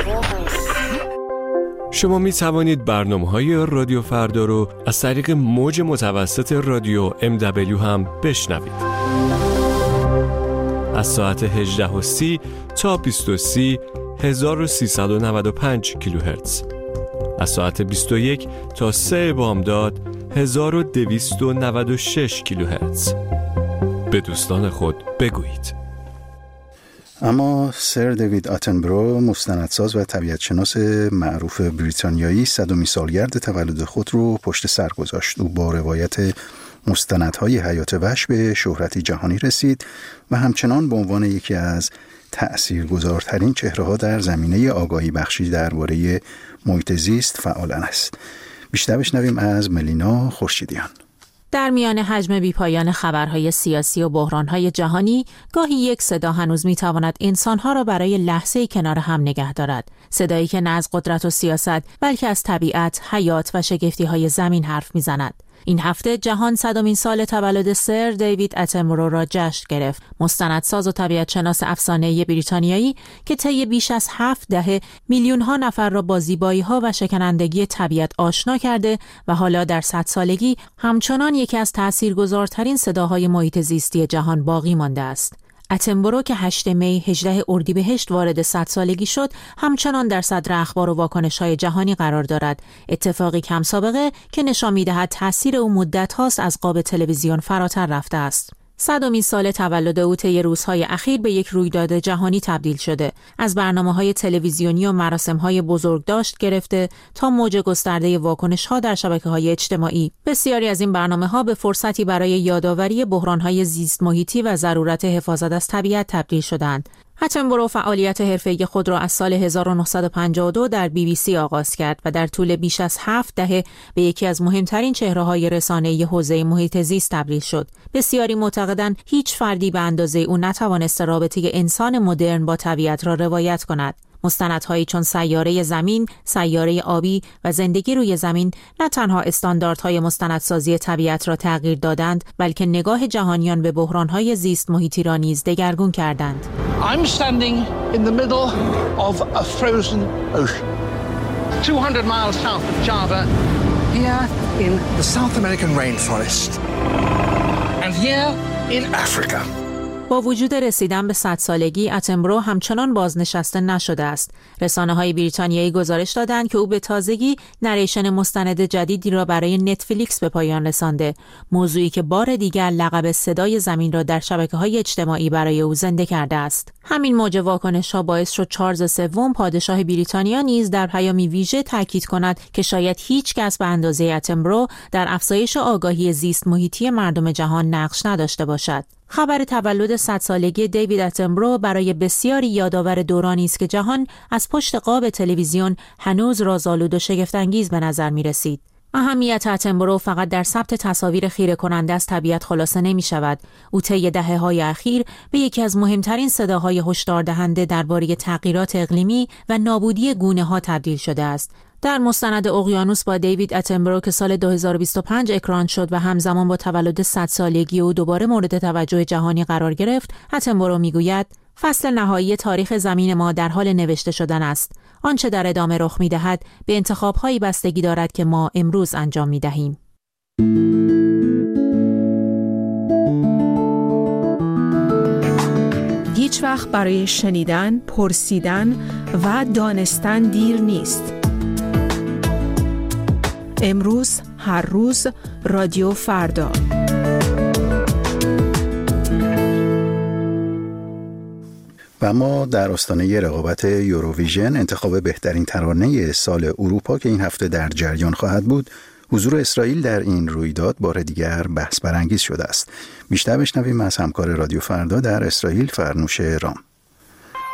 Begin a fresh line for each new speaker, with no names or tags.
شما می توانید برنامه‌های رادیو فردا رو از طریق موج متوسط رادیو MW هم بشنوید. از ساعت 18:30 تا 20:30 1395 کیلوهرتز. از ساعت 21 تا 3 بامداد 1296 کیلوهرتز. به دوستان خود بگویید.
اما سر دیوید اتنبرو، مستندساز و طبیعتشناس معروف بریتانیایی، 100مین سالگرد تولد خود رو پشت سر گذاشت. او با روایت مستندهای حیات وحش به شهرتی جهانی رسید و همچنان به عنوان یکی از تأثیرگذارترین چهره‌ها در زمینه آگاهی بخشی درباره محیط زیست فعالن است. بیشتر بشنویم از ملینا خورشیدیان.
در میان حجم بیپایان خبرهای سیاسی و بحرانهای جهانی، گاهی یک صدا هنوز میتواند انسانها را برای لحظه‌ای کنار هم نگه دارد. صدایی که نه از قدرت و سیاست، بلکه از طبیعت، حیات و شگفتی‌های زمین حرف میزند. این هفته جهان 100مین سال تولد سر دیوید اتنبرو را جشن گرفت. مستندساز و طبیعتشناس افسانه‌ای بریتانیایی که طی بیش از 7 دهه میلیون‌ها نفر را با زیبایی‌ها و شکنندگی طبیعت آشنا کرده و حالا در 100 سالگی همچنان یکی از تأثیرگذارترین صداهای محیط زیستی جهان باقی مانده است. اتنبرو که 8 می 18 اردیبهشت وارد 100 سالگی شد، همچنان در صدر اخبار و واکنش‌های جهانی قرار دارد. اتفاقی کم سابقه که نشان می‌دهد تأثیر او مدت هاست از قاب تلویزیون فراتر رفته است. 100مین سال تولد او طی روزهای اخیر به یک رویداد جهانی تبدیل شده. از برنامه‌های تلویزیونی و مراسم‌های بزرگداشت گرفته تا موج گسترده واکنش‌ها در شبکه‌های اجتماعی، بسیاری از این برنامه‌ها به فرصتی برای یادآوری بحران‌های زیست محیطی و ضرورت حفاظت از طبیعت تبدیل شدند. اتنبرو فعالیت حرفه‌ای خود را از سال 1952 در BBC آغاز کرد و در طول بیش از 7 دهه به یکی از مهمترین چهره‌های رسانه‌ای حوزه محیط زیست تبدیل شد. بسیاری معتقدند هیچ فردی به اندازه او نتوانسته رابطه انسان مدرن با طبیعت را روایت کند. مستندهایی چون سیاره زمین، سیاره آبی و زندگی روی زمین نه تنها استانداردهای مستندسازی طبیعت را تغییر دادند، بلکه نگاه جهانیان به بحرانهای زیست محیطی را نیز دگرگون کردند.
I'm standing in the middle of a frozen ocean. 200 miles south of Java, here in the South American rainforest. And here in Africa.
با وجود رسیدن به 100 سالگی، اتنبرو همچنان بازنشسته نشده است. رسانه‌های بریتانیایی گزارش دادند که او به تازگی نریشن مستند جدیدی را برای نتفلیکس به پایان رسانده، موضوعی که بار دیگر لقب صدای زمین را در شبکه‌های اجتماعی برای او زنده کرده است. همین موج واکنش‌ها باعث شد چارلز سوم پادشاه بریتانیا نیز در پیامی ویژه تاکید کند که شاید هیچ کس به اندازه اتنبرو در افزایش آگاهی زیست محیطی مردم جهان نقش نداشته باشد. خبر تولد 100 سالگی دیوید اتنبرو برای بسیاری یادآور دورانی است که جهان از پشت قاب تلویزیون هنوز رازآلود و شگفت‌انگیز به نظر می رسید. اهمیت اتنبرو فقط در ثبت تصاویر خیره کننده از طبیعت خلاصه نمی شود. او طی دهه‌های اخیر به یکی از مهمترین صداهای هشدار دهنده درباره تغییرات اقلیمی و نابودی گونه‌ها تبدیل شده است. در مستند اقیانوس با دیوید اتنبرو که سال 2025 اکران شد و همزمان با تولد 100 سالگی او دوباره مورد توجه جهانی قرار گرفت، اتنبرو میگوید فصل نهایی تاریخ زمین ما در حال نوشته شدن است. آنچه در ادامه رخ می‌دهد به انتخاب‌هایی بستگی دارد که ما امروز انجام می‌دهیم.
هیچ وقت برای شنیدن، پرسیدن و دانستن دیر نیست. امروز، هر روز، رادیو فردا.
و ما در آستانه رقابت یوروویژن، انتخاب بهترین ترانه سال اروپا که این هفته در جریان خواهد بود، حضور اسرائیل در این رویداد بار دیگر بحث برانگیز شده است. بیشتر بشنویم از همکار رادیو فردا در اسرائیل، فرنوش رام.